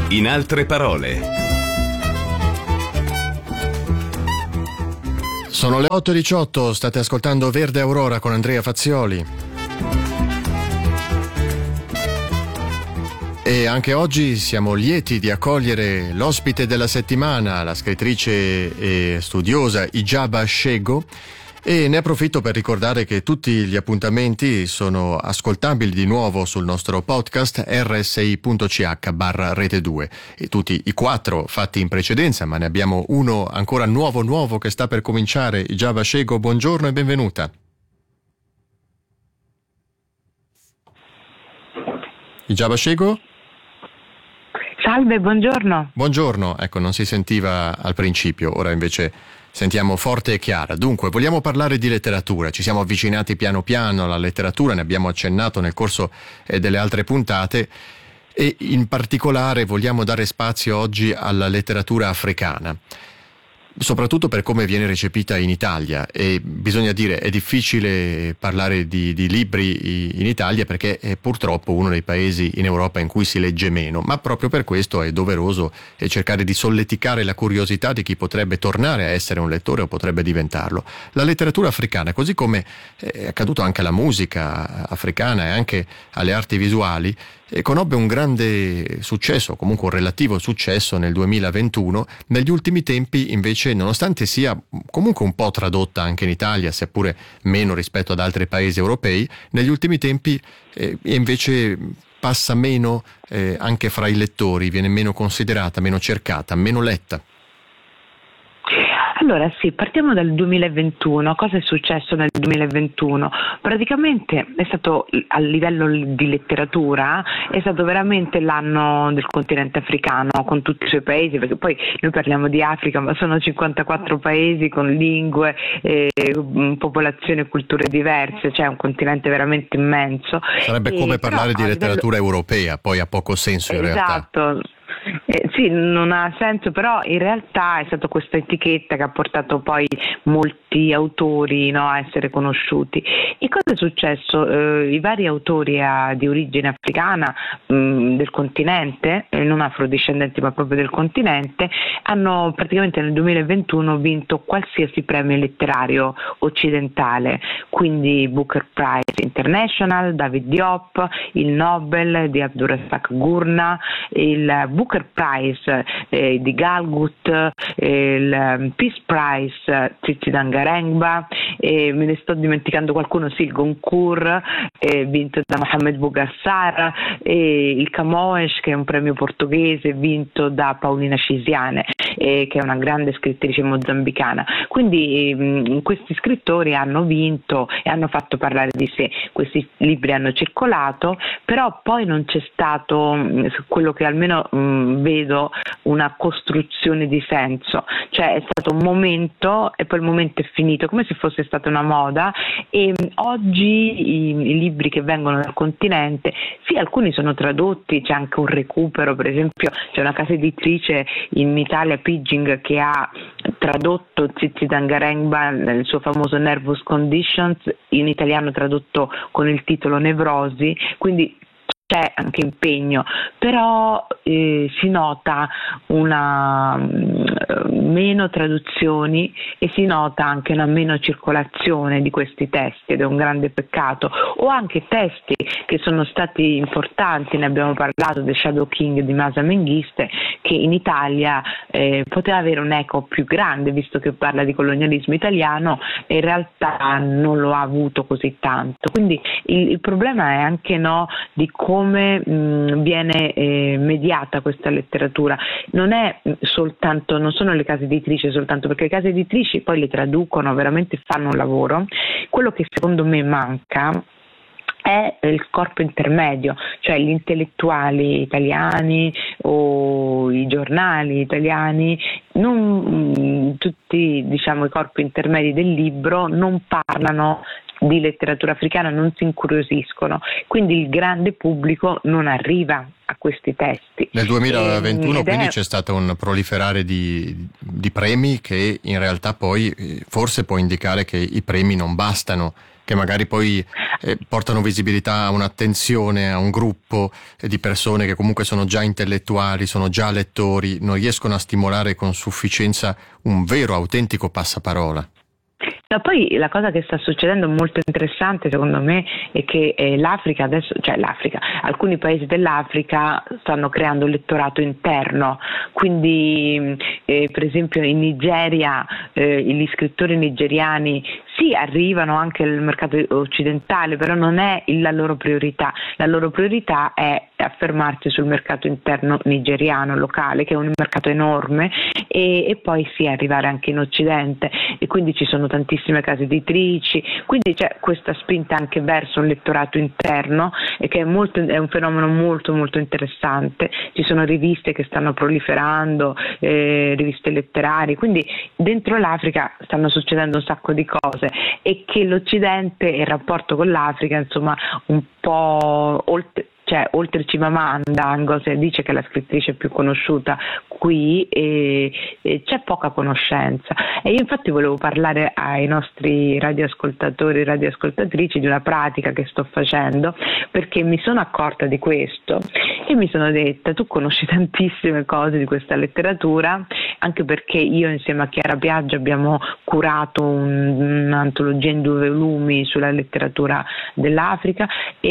In altre parole. Sono le 8:18, state ascoltando Verde Aurora con Andrea Fazioli. E anche oggi siamo lieti di accogliere l'ospite della settimana, la scrittrice e studiosa Ijaba Shego, e ne approfitto per ricordare che tutti gli appuntamenti sono ascoltabili di nuovo sul nostro podcast rsi.ch/rete2, e tutti i 4 fatti in precedenza, ma ne abbiamo uno ancora nuovo che sta per cominciare. Ijaba Shego, buongiorno e benvenuta. Ijaba Shego? Salve, buongiorno. Buongiorno, ecco, non si sentiva al principio, ora invece sentiamo forte e chiara. Dunque, vogliamo parlare di letteratura, ci siamo avvicinati piano piano alla letteratura, ne abbiamo accennato nel corso delle altre puntate, e in particolare vogliamo dare spazio oggi alla letteratura africana, soprattutto per come viene recepita in Italia. E bisogna dire, è difficile parlare di libri in Italia perché è purtroppo uno dei paesi in Europa in cui si legge meno, ma proprio per questo è doveroso cercare di solleticare la curiosità di chi potrebbe tornare a essere un lettore o potrebbe diventarlo. La letteratura africana, così come è accaduto anche alla musica africana e anche alle arti visuali, conobbe un grande successo, comunque un relativo successo nel 2021. Negli ultimi tempi invece, nonostante sia comunque un po' tradotta anche in Italia, seppure meno rispetto ad altri paesi europei, negli ultimi tempi invece passa meno anche fra i lettori, viene meno considerata, meno cercata, meno letta. Allora sì, partiamo dal 2021. Cosa è successo nel 2021? Praticamente è stato, a livello di letteratura, è stato veramente l'anno del continente africano, con tutti i suoi paesi, perché poi noi parliamo di Africa, ma sono 54 paesi con lingue, popolazioni e culture diverse, cioè un continente veramente immenso. Sarebbe come parlare di letteratura europea, poi ha poco senso in realtà. Esatto. Sì, non ha senso, però in realtà è stata questa etichetta che ha portato poi molti autori, no, a essere conosciuti. E cosa è successo? I vari autori di origine africana del continente, non afrodiscendenti ma proprio del continente, hanno praticamente nel 2021 vinto qualsiasi premio letterario occidentale, quindi Booker Prize International, David Diop, il Nobel di Abdurrazak Gurna, il Booker Prize di Galgut, il Peace Prize Tsitsi Dangarembga, me ne sto dimenticando qualcuno, sì, il Goncourt vinto da Mohamed Bougarsar, il Camões, che è un premio portoghese vinto da Paulina Cisiane, che è una grande scrittrice mozambicana. Quindi questi scrittori hanno vinto e hanno fatto parlare di sé, questi libri hanno circolato, però poi non c'è stato, quello che almeno vedo, una costruzione di senso, cioè è stato un momento e poi il momento è finito, come se fosse stata una moda. E oggi i libri che vengono dal continente, sì, alcuni sono tradotti, c'è anche un recupero, per esempio c'è una casa editrice in Italia, Pidging, che ha tradotto Tsitsi Dangarembga nel suo famoso Nervous Conditions, in italiano tradotto con il titolo Nevrosi, quindi c'è anche impegno, però si nota una meno traduzioni e si nota anche una meno circolazione di questi testi, ed è un grande peccato. O anche testi che sono stati importanti, ne abbiamo parlato, The Shadow King di Masa Menghiste, che in Italia poteva avere un'eco più grande, visto che parla di colonialismo italiano, e in realtà non lo ha avuto così tanto. Quindi il problema è anche, no, di come viene mediata questa letteratura. Non sono le case editrici soltanto, perché le case editrici poi le traducono, veramente fanno un lavoro. Quello che secondo me manca è il corpo intermedio, cioè gli intellettuali italiani o i giornali italiani. Non tutti, diciamo, i corpi intermedi del libro non parlano di letteratura africana, non si incuriosiscono, quindi il grande pubblico non arriva a questi testi. Nel 2021 quindi c'è stato un proliferare di premi che in realtà poi forse può indicare che i premi non bastano, che magari poi portano visibilità a un'attenzione, a un gruppo di persone che comunque sono già intellettuali, sono già lettori, non riescono a stimolare con sufficienza un vero, autentico passaparola. No, poi la cosa che sta succedendo molto interessante secondo me è che l'Africa adesso, alcuni paesi dell'Africa stanno creando un lettorato interno, quindi per esempio in Nigeria gli scrittori nigeriani sì arrivano anche al mercato occidentale, però non è la loro priorità è affermarsi sul mercato interno nigeriano locale, che è un mercato enorme, e poi sì arrivare anche in Occidente, e quindi ci sono tantissime case editrici, quindi c'è questa spinta anche verso un lettorato interno, e che è un fenomeno molto molto interessante. Ci sono riviste che stanno proliferando, riviste letterarie, quindi dentro l'Africa stanno succedendo un sacco di cose, e che l'Occidente e il rapporto con l'Africa insomma un po' oltre Chimamanda Ngozi Adichie, che è la scrittrice più conosciuta qui, c'è poca conoscenza, e io infatti volevo parlare ai nostri radioascoltatori e radioascoltatrici di una pratica che sto facendo, perché mi sono accorta di questo e mi sono detta: tu conosci tantissime cose di questa letteratura, anche perché io insieme a Chiara Piaggio abbiamo curato un'antologia in 2 volumi sulla letteratura dell'Africa,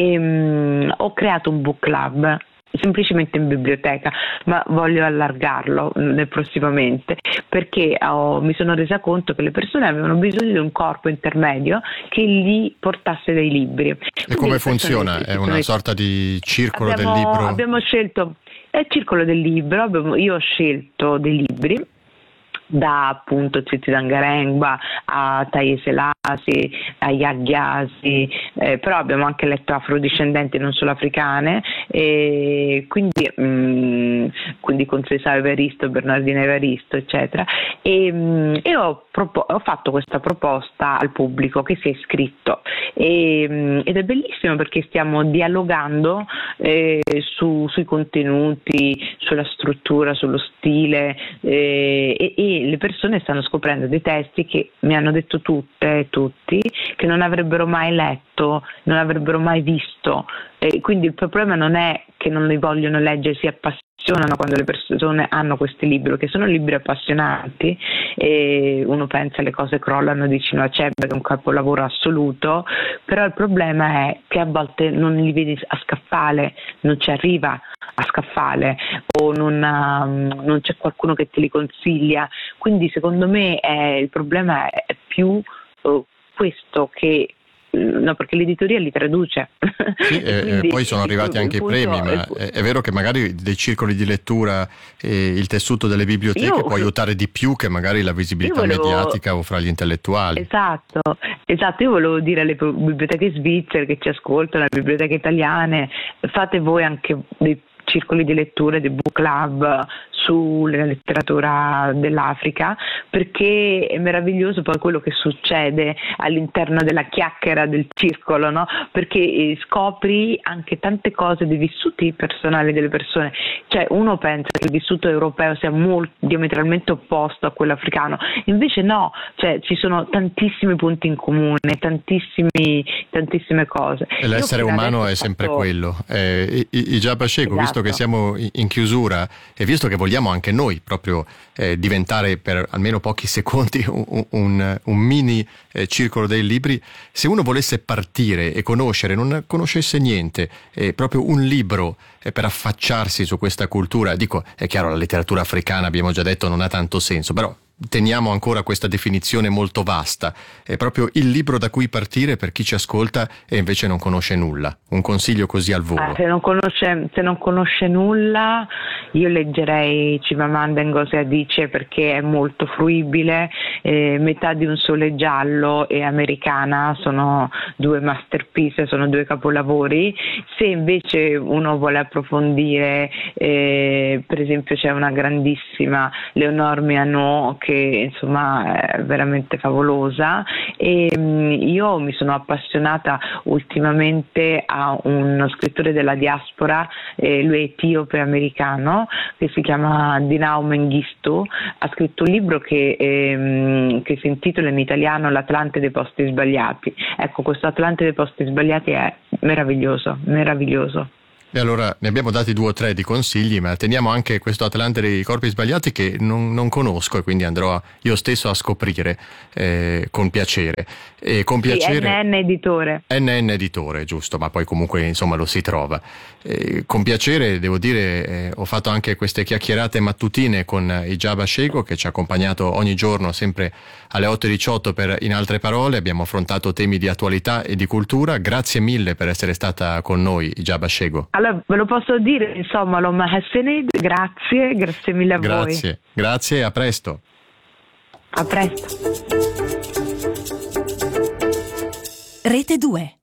e ho creato un book club semplicemente in biblioteca, ma voglio allargarlo prossimamente, perché mi sono resa conto che le persone avevano bisogno di un corpo intermedio che gli portasse dei libri. E come funziona? È una sorta di circolo del libro? Abbiamo scelto il circolo del libro, io ho scelto dei libri da appunto Tsitsi Dangarembga a Taye Selassie, a Yagyasi, però abbiamo anche letto afrodiscendenti, non solo africane, e quindi con Cesare Evaristo, Bernardino Evaristo, eccetera, e ho fatto questa proposta al pubblico che si è iscritto, ed è bellissimo perché stiamo dialogando sui contenuti, sulla struttura, sullo stile, e le persone stanno scoprendo dei testi che mi hanno detto tutte e tutti che non avrebbero mai letto, non avrebbero mai visto, e quindi il problema non è che non li vogliono leggere, si appassionano quando le persone hanno questi libri, che sono libri appassionanti, e uno pensa le cose crollano di Chinua Achebe, che è un capolavoro assoluto, però il problema è che a volte non li vedi a scaffale, non ci arriva a scaffale, o non c'è qualcuno che te li consiglia, quindi secondo me il problema è più questo, che perché l'editoria li traduce. Sì, e poi sono arrivati anche i premi, ma è vero che magari dei circoli di lettura e il tessuto delle biblioteche può aiutare di più che magari la visibilità mediatica o fra gli intellettuali. Esatto, io volevo dire alle biblioteche svizzere che ci ascoltano, alle biblioteche italiane: fate voi anche dei circoli di lettura, dei book club sulla letteratura dell'Africa, perché è meraviglioso poi quello che succede all'interno della chiacchiera del circolo, no? Perché scopri anche tante cose dei vissuti personali delle persone, cioè uno pensa che il vissuto europeo sia diametralmente opposto a quello africano, invece no, cioè ci sono tantissimi punti in comune, tantissime cose. E l'essere umano è sempre quello. Ijab Ashego, esatto. Visto che siamo in chiusura e visto che vogliamo anche noi proprio diventare per almeno pochi secondi un mini circolo dei libri, se uno volesse partire e non conoscesse niente, proprio un libro per affacciarsi su questa cultura, dico, è chiaro, la letteratura africana abbiamo già detto non ha tanto senso, però teniamo ancora questa definizione molto vasta, è proprio il libro da cui partire per chi ci ascolta e invece non conosce nulla, un consiglio così al volo. Se non conosce nulla, io leggerei Chimamanda Ngozi Adichie, perché è molto fruibile, Metà di un sole giallo e Americana sono 2 masterpiece, sono 2 capolavori. Se invece uno vuole approfondire, per esempio c'è una grandissima Leonore Miano che insomma è veramente favolosa, e io mi sono appassionata ultimamente a uno scrittore della diaspora, lui è etiope americano, che si chiama Dinao Mengistu. Ha scritto un libro che si intitola in italiano L'Atlante dei posti sbagliati. Ecco, questo Atlante dei posti sbagliati è meraviglioso. E allora ne abbiamo dati 2 o 3 di consigli, ma teniamo anche questo Atlante dei corpi sbagliati che non conosco, e quindi andrò io stesso a scoprire con piacere. E con piacere. NN Editore. NN Editore, giusto, ma poi comunque insomma lo si trova. Con piacere, devo dire, ho fatto anche queste chiacchierate mattutine con Hijab Ashego, che ci ha accompagnato ogni giorno sempre alle 8:18 per In Altre Parole. Abbiamo affrontato temi di attualità e di cultura. Grazie mille per essere stata con noi, Hijab Ashego. Allora ve lo posso dire, insomma, grazie mille a voi. Grazie, a presto. A presto. Rete 2.